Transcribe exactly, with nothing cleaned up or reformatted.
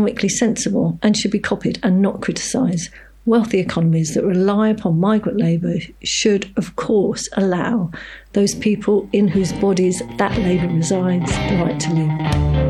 economically sensible and should be copied and not criticised. Wealthy economies that rely upon migrant labour should, of course, allow those people in whose bodies that labour resides the right to live.